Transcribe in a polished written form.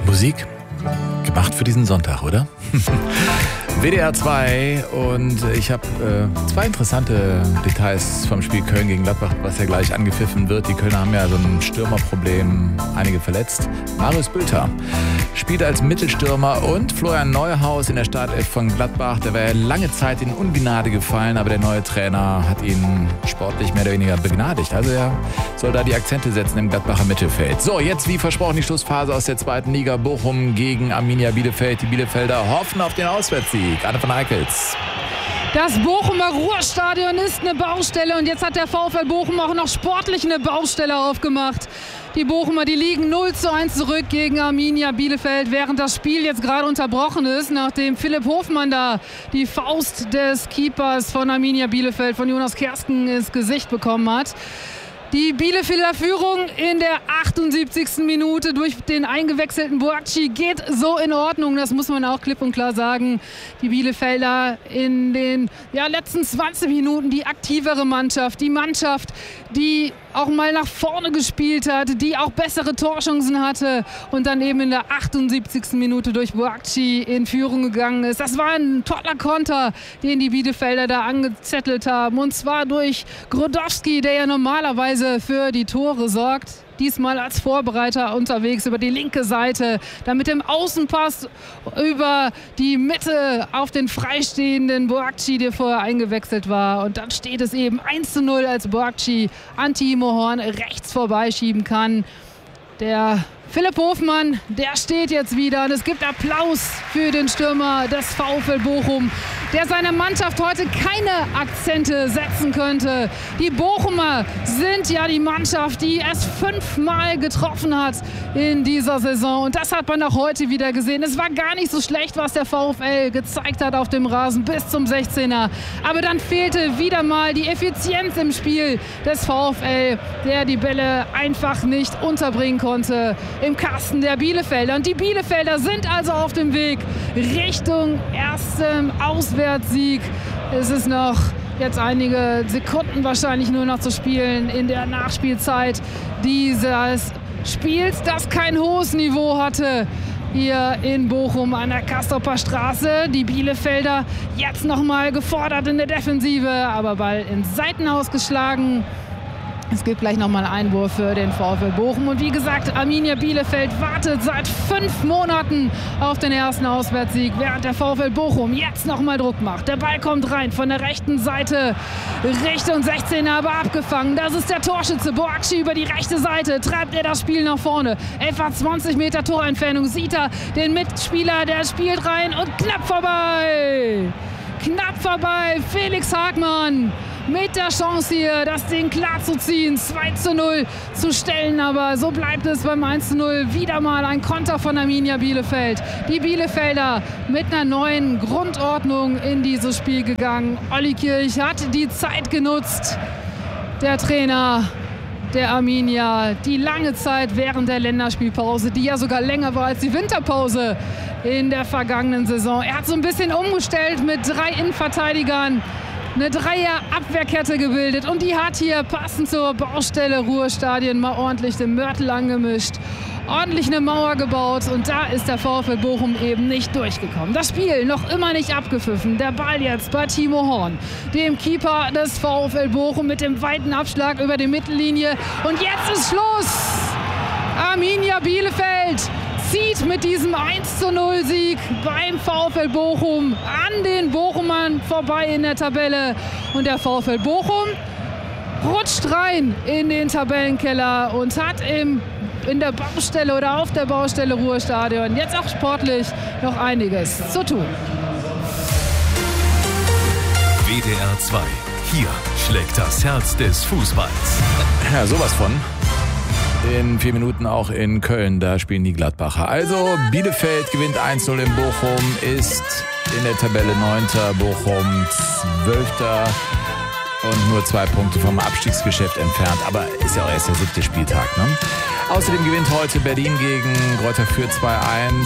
Musik gemacht für diesen Sonntag, oder? WDR 2 und ich habe zwei interessante Details vom Spiel Köln gegen Gladbach, was ja gleich angepfiffen wird. Die Kölner haben ja so ein Stürmerproblem, einige verletzt. Marius Bülter spielt als Mittelstürmer und Florian Neuhaus in der Startelf von Gladbach. Der war ja lange Zeit in Ungnade gefallen, aber der neue Trainer hat ihn sportlich mehr oder weniger begnadigt. Also er soll da die Akzente setzen im Gladbacher Mittelfeld. So, jetzt wie versprochen die Schlussphase aus der zweiten Liga. Bochum gegen Arminia Bielefeld. Die Bielefelder hoffen auf den Auswärtssieg. Anne von Eickels. Das Bochumer Ruhrstadion ist eine Baustelle und jetzt hat der VfL Bochum auch noch sportlich eine Baustelle aufgemacht. Die Bochumer, die liegen 0:1 zurück gegen Arminia Bielefeld, während das Spiel jetzt gerade unterbrochen ist, nachdem Philipp Hofmann da die Faust des Keepers von Arminia Bielefeld, von Jonas Kersken, ins Gesicht bekommen hat. Die Bielefelder Führung in der 78. Minute durch den eingewechselten Boakci geht so in Ordnung, das muss man auch klipp und klar sagen. Die Bielefelder in den letzten 20 Minuten die aktivere Mannschaft, die Mannschaft, die auch mal nach vorne gespielt hat, die auch bessere Torchancen hatte und dann eben in der 78. Minute durch Boakci in Führung gegangen ist. Das war ein toller Konter, den die Bielefelder da angezettelt haben, und zwar durch Grodowski, der ja normalerweise für die Tore sorgt. Diesmal als Vorbereiter unterwegs über die linke Seite, dann mit dem Außenpass über die Mitte auf den freistehenden Boakci, der vorher eingewechselt war. Und dann steht es eben 1:0, als Boakci an Timo Horn rechts vorbeischieben kann. Der Philipp Hofmann, der steht jetzt wieder und es gibt Applaus für den Stürmer des VfL Bochum, der seiner Mannschaft heute keine Akzente setzen könnte. Die Bochumer sind ja die Mannschaft, die es 5-mal getroffen hat in dieser Saison, und das hat man auch heute wieder gesehen. Es war gar nicht so schlecht, was der VfL gezeigt hat auf dem Rasen bis zum 16er, aber dann fehlte wieder mal die Effizienz im Spiel des VfL, der die Bälle einfach nicht unterbringen konnte im Kasten der Bielefelder. Und die Bielefelder sind also auf dem Weg Richtung erstem Auswärtssieg. Es ist noch jetzt einige Sekunden wahrscheinlich nur noch zu spielen in der Nachspielzeit dieses Spiels, das kein hohes Niveau hatte hier in Bochum an der Castroper Straße. Die Bielefelder jetzt nochmal gefordert in der Defensive, aber Ball ins Seitenhaus geschlagen. Es gibt gleich nochmal einen Einwurf für den VfL Bochum. Und wie gesagt, Arminia Bielefeld wartet seit 5 Monaten auf den ersten Auswärtssieg, während der VfL Bochum jetzt nochmal Druck macht. Der Ball kommt rein von der rechten Seite Richtung 16er, aber abgefangen. Das ist der Torschütze Boakci über die rechte Seite. Treibt er das Spiel nach vorne. Etwa 20 Meter Torentfernung. Sieht er den Mitspieler, der spielt rein und knapp vorbei. Knapp vorbei. Felix Hagmann mit der Chance hier, das Ding klar zu ziehen, 2:0 zu stellen, aber so bleibt es beim 1:0. Wieder mal ein Konter von Arminia Bielefeld. Die Bielefelder mit einer neuen Grundordnung in dieses Spiel gegangen. Olli Kirch hat die Zeit genutzt, der Trainer der Arminia, die lange Zeit während der Länderspielpause, die ja sogar länger war als die Winterpause in der vergangenen Saison. Er hat so ein bisschen umgestellt mit 3 Innenverteidigern, eine Dreier-Abwehrkette gebildet, und die hat hier passend zur Baustelle Ruhrstadion mal ordentlich den Mörtel angemischt, ordentlich eine Mauer gebaut, und da ist der VfL Bochum eben nicht durchgekommen. Das Spiel noch immer nicht abgepfiffen. Der Ball jetzt bei Timo Horn, dem Keeper des VfL Bochum, mit dem weiten Abschlag über die Mittellinie, und jetzt ist Schluss. Arminia Bielefeld zieht mit diesem 1:0-Sieg beim VfL Bochum an den Bochumern vorbei in der Tabelle. Und der VfL Bochum rutscht rein in den Tabellenkeller und hat in der Baustelle oder auf der Baustelle Ruhrstadion jetzt auch sportlich noch einiges zu tun. WDR 2. Hier schlägt das Herz des Fußballs. Ja, sowas von. In 4 Minuten auch in Köln, da spielen die Gladbacher. Also Bielefeld gewinnt 1:0 in Bochum, ist in der Tabelle 9. Bochum 12. und nur 2 Punkte vom Abstiegsgeschäft entfernt. Aber ist ja auch erst der 7. Spieltag, ne? Außerdem gewinnt heute Berlin gegen Greuther Fürth 2:1.